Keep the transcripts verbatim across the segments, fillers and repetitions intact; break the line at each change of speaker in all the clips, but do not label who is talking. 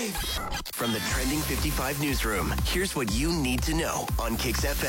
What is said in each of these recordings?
From the Trending fifty-five newsroom, here's what you need to know on Kix F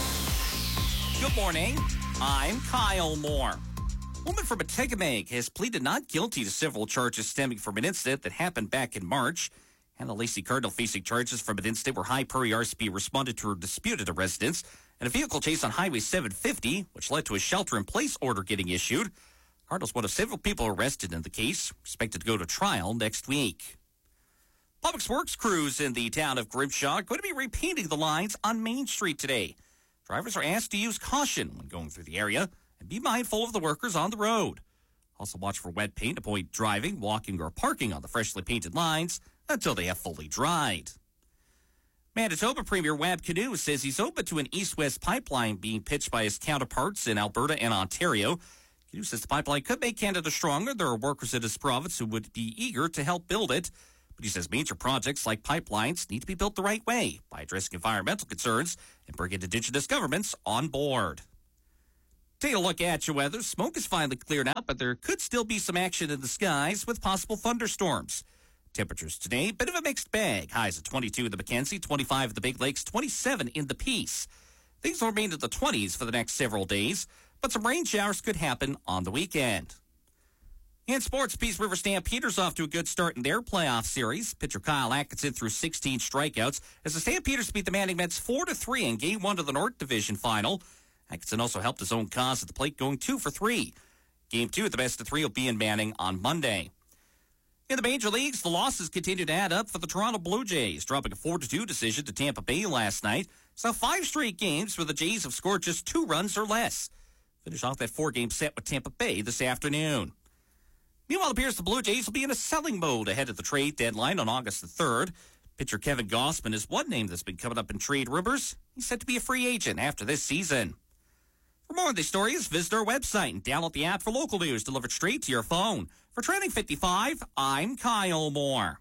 M.
Good morning. I'm Kyle Moore. A woman from Attigamekw has pleaded not guilty to several charges stemming from an incident that happened back in March. Hannah Lacey Cardinal facing charges from an incident where High Prairie R C B responded to a dispute at a residence and a vehicle chase on Highway seven fifty, which led to a shelter-in-place order getting issued. Cardinal's one of several people arrested in the case, expected to go to trial next week. Public Works crews in the town of Grimshaw are going to be repainting the lines on Main Street today. Drivers are asked to use caution when going through the area and be mindful of the workers on the road. Also watch for wet paint, avoid driving, walking, or parking on the freshly painted lines until they have fully dried. Manitoba Premier Wab Kinew says he's open to an east-west pipeline being pitched by his counterparts in Alberta and Ontario. Kinew says the pipeline could make Canada stronger. There are workers in his province who would be eager to help build it. But he says major projects like pipelines need to be built the right way by addressing environmental concerns and bringing Indigenous governments on board. Take a look at your weather. Smoke is finally cleared out, but there could still be some action in the skies with possible thunderstorms. Temperatures today, bit of a mixed bag. Highs at twenty-two in the Mackenzie, twenty-five in the Big Lakes, twenty-seven in the Peace. Things will remain in the twenties for the next several days, but some rain showers could happen on the weekend. In sports, Peace River Stampeders off to a good start in their playoff series. Pitcher Kyle Atkinson threw sixteen strikeouts as the Stampeders beat the Manning Mets four to three in Game one of the North Division Final. Atkinson also helped his own cause at the plate, going two for three. Game two at the best of three will be in Manning on Monday. In the major leagues, the losses continue to add up for the Toronto Blue Jays, dropping a four to two decision to Tampa Bay last night. So five straight games where the Jays have scored just two runs or less. Finish off that four-game set with Tampa Bay this afternoon. Meanwhile, it appears the Blue Jays will be in a selling mode ahead of the trade deadline on August the third. Pitcher Kevin Gausman is one name that's been coming up in trade rumors. He's set to be a free agent after this season. For more on these stories, visit our website and download the app for local news delivered straight to your phone. For Trending fifty-five, I'm Kyle Moore.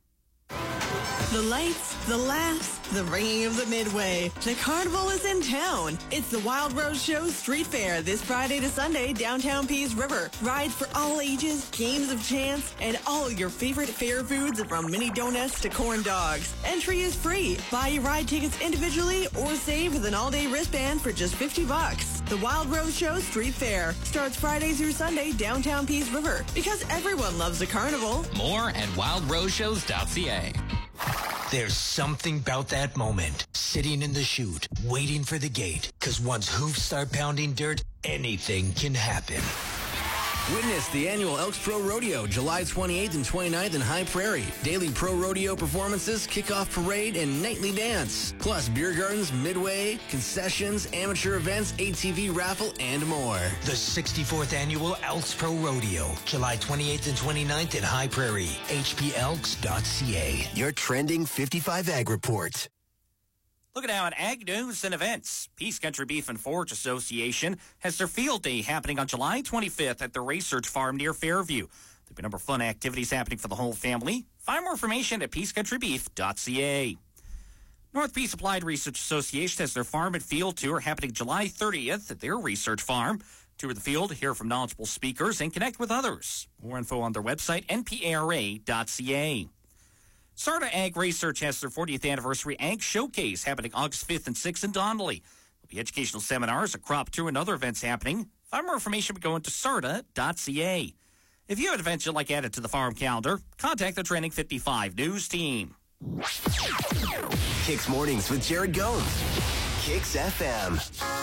The lights, the laughs, the ringing of the Midway. The carnival is in town. It's the Wild Rose Show Street Fair this Friday to Sunday, downtown Peace River. Rides for all ages, games of chance, and all your favorite fair foods from mini donuts to corn dogs. Entry is free. Buy your ride tickets individually or save with an all-day wristband for just fifty bucks. The Wild Rose Show Street Fair starts Friday through Sunday, downtown Peace River, because everyone loves a carnival.
More at wild rose shows dot c a.
There's something about that moment, sitting in the chute, waiting for the gate, because once hoofs start pounding dirt, anything can happen.
Witness the annual Elks Pro Rodeo, July twenty-eighth and twenty-ninth in High Prairie. Daily pro rodeo performances, kickoff parade, and nightly dance. Plus beer gardens, midway, concessions, amateur events, A T V raffle, and more.
The sixty-fourth Annual Elks Pro Rodeo, July twenty-eighth and twenty-ninth in High Prairie. H P elks dot c a.
Your Trending fifty-five Ag Report.
Looking now at ag news and events. Peace Country Beef and Forage Association has their field day happening on July twenty-fifth at the Research Farm near Fairview. There'll be a number of fun activities happening for the whole family. Find more information at peace country beef dot c a. North Peace Applied Research Association has their farm and field tour happening July thirtieth at their research farm. Tour the field, hear from knowledgeable speakers, and connect with others. More info on their website, n p a r a dot c a. Sarda Ag Research has their fortieth anniversary Ag Showcase happening August fifth and sixth in Donnelly. There'll be educational seminars, a crop tour, and other events happening. Find more information by going to sarda dot c a. If you have an event you'd like added to the farm calendar, contact the Trending fifty-five News team.
Kix Mornings with Jared Gomes. Kix F M.